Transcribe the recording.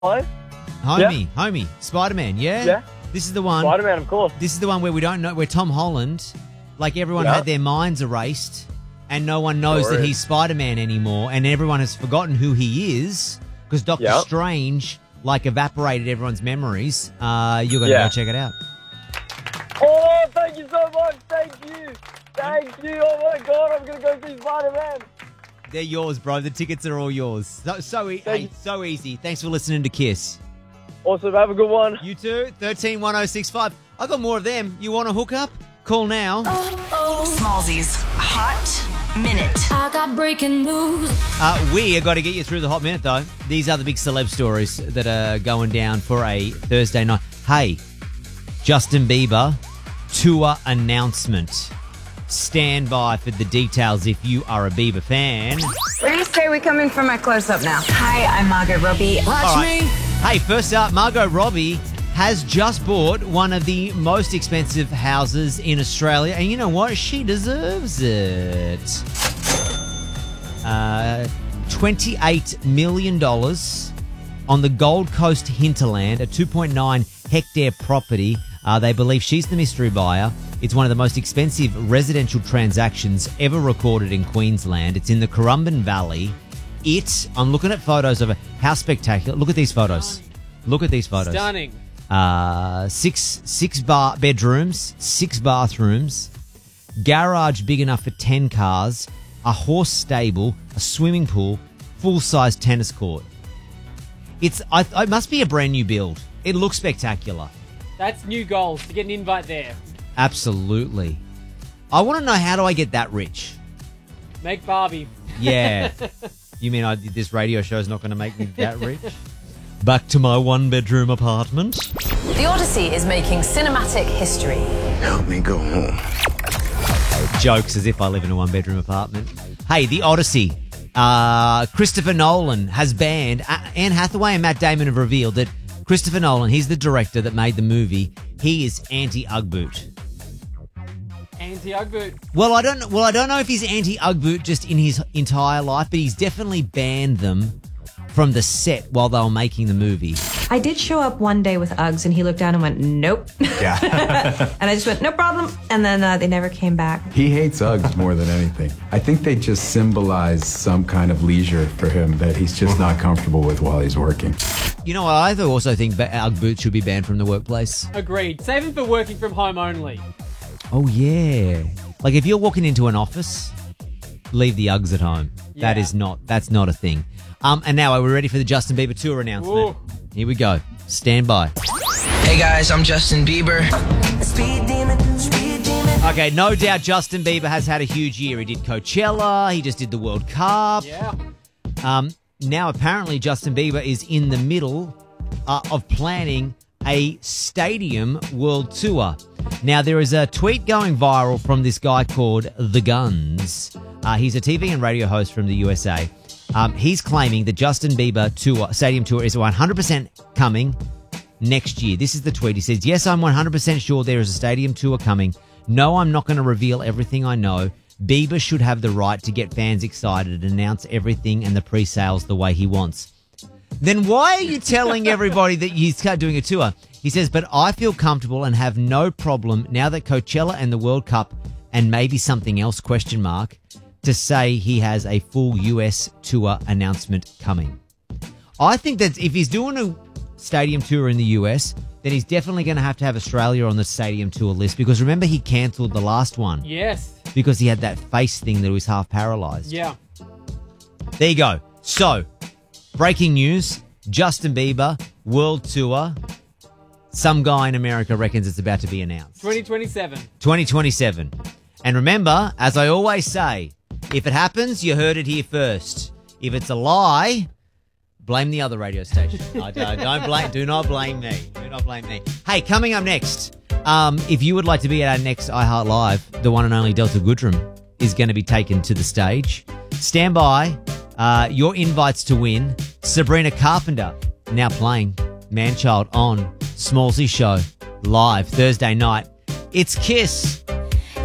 Homie, Spider-Man, yeah? Yeah. This is the one. Spider-Man, of course. This is the one where we don't know, where Tom Holland, like everyone had their minds erased and no one knows that he's Spider-Man anymore and everyone has forgotten who he is because Doctor Strange, like, evaporated everyone's memories. You're going to go check it out. Oh, thank you so much. Thank you. Oh, my God. I'm going to go see Spider-Man. They're yours, bro. The tickets are all yours. So easy. Thanks for listening to Kiss. Awesome. Have a good one. You too. 131065. I got more of them. You want to hook up? Call now. Smallzy's Hot Minute. I got breaking news. We are going to get you through the hot minute, though. These are the big celeb stories that are going down for a Thursday night. Hey, Justin Bieber tour announcement. Stand by for the details if you are a Bieber fan. Where do you say we come in for my close-up now? Hi, I'm Margot Robbie. Watch me. Hey, first up, Margot Robbie has just bought one of the most expensive houses in Australia. And you know what? She deserves it. $28 million on the Gold Coast hinterland, a 2.9 hectare property. They believe she's the mystery buyer. It's one of the most expensive residential transactions ever recorded in Queensland. It's in the Currumbin Valley. I'm looking at photos of it. How spectacular. Look at these photos. Stunning. 6 bedrooms, 6 bathrooms, garage big enough for 10 cars, a horse stable, a swimming pool, full-size tennis court. It must be a brand new build. It looks spectacular. That's new goals to get an invite there. Absolutely. I want to know, how do I get that rich? Make Barbie. Yeah. You mean this radio show is not going to make me that rich? Back to my 1-bedroom apartment. The Odyssey is making cinematic history. Help me go home. Jokes as if I live in a 1-bedroom apartment. Hey, The Odyssey. Christopher Nolan has banned... Anne Hathaway and Matt Damon have revealed that Christopher Nolan, he's the director that made the movie. He is anti-Ugg boot. Anti-Ugg boot. Well, I don't know if he's anti-Ugg boot just in his entire life, but he's definitely banned them from the set while they were making the movie. I did show up one day with Uggs, and he looked down and went, nope. Yeah. And I just went, no problem. And then they never came back. He hates Uggs more than anything. I think they just symbolize some kind of leisure for him that he's just not comfortable with while he's working. You know what? I also think Ugg boots should be banned from the workplace. Agreed. Save them for working from home only. Oh, yeah. Like, if you're walking into an office, leave the Uggs at home. Yeah. That's not a thing. And now, are we ready for the Justin Bieber tour announcement? Ooh. Here we go. Stand by. Hey guys, I'm Justin Bieber. Okay, no doubt Justin Bieber has had a huge year. He did Coachella, he just did the World Cup. Yeah. Now, apparently, Justin Bieber is in the middle of planning a stadium world tour. Now, there is a tweet going viral from this guy called The Guns. He's a TV and radio host from the USA. He's claiming the Justin Bieber stadium tour is 100% coming next year. This is the tweet. He says, yes, I'm 100% sure there is a stadium tour coming. No, I'm not going to reveal everything I know. Bieber should have the right to get fans excited and announce everything and the pre-sales the way he wants. Then why are you telling everybody that he's doing a tour? He says, but I feel comfortable and have no problem now that Coachella and the World Cup and maybe something else, to say he has a full US tour announcement coming. I think that if he's doing a stadium tour in the US, then he's definitely going to have Australia on the stadium tour list, because remember he cancelled the last one. Yes. Because he had that face thing that was half paralysed. Yeah. There you go. So, breaking news, Justin Bieber, world tour. Some guy in America reckons it's about to be announced. 2027. 2027. And remember, as I always say, if it happens, you heard it here first. If it's a lie, blame the other radio station. Do not blame me. Do not blame me. Hey, coming up next, if you would like to be at our next iHeart Live, the one and only Delta Goodrum is going to be taken to the stage. Stand by. Your invites to win. Sabrina Carpenter now playing Manchild on Smallzy Show live Thursday night. It's Kiss.